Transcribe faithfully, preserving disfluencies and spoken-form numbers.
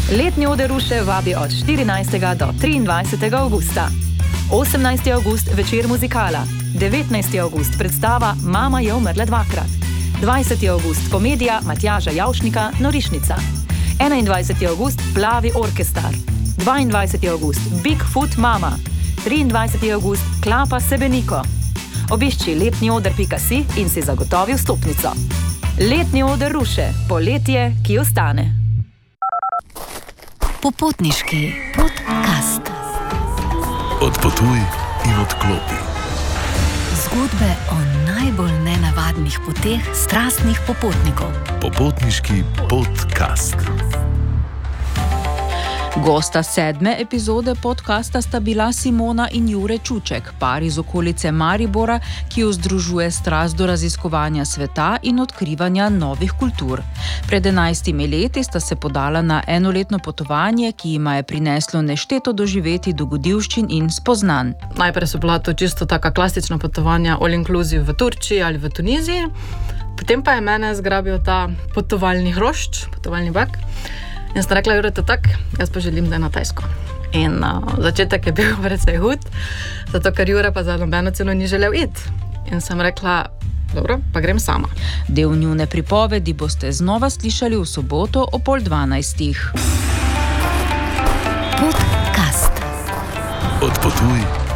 Letni oder Ruše vabi od štirinajstega do triindvajsetega avgusta. osemnajsti avgust večer muzikala. devetnajsti avgust predstava Mama je umrla dvakrat. dvajseti avgust komedija Matjaža Javšnika Norišnica. enaindvajseti avgust Plavi orkestar. dvaindvajseti avgust Bigfoot Mama. triindvajseti avgust Klapa Sebeniko. Obišči letnioder pika si in si zagotovi vstopnico. Letni oder Ruše. Poletje, ki ostane. Popotniški podcast. Odpotuj in odklopi. Zgodbe o najbolj nenavadnih poteh strastnih popotnikov. Popotniški podcast. Gosta sedme epizode podcasta sta bila Simona in Jure Čuček, par iz okolice Maribora, ki jo združuje strast do raziskovanja sveta in odkrivanja novih kultur. Pred enajstimi leti sta se podala na enoletno potovanje, ki jima je prineslo nešteto doživeti dogodivščin in spoznanj. Najprej so bila to čisto taka klasična potovanja all inclusive v Turčiji ali v Tuniziji, potem pa je mene zgrabil ta potovalni hrošč, potovalni bag. In sem rekla, Jure, to tak, jaz pa želim, da je na Tajsko. In uh, začetek je bil precej hud, zato ker Jure pa za nobeno ceno ni želel iti. In sem rekla, dobro, pa grem sama. Del njune pripovedi boste znova slišali v soboto o pol dvanajstih. Podcast. Odpotuj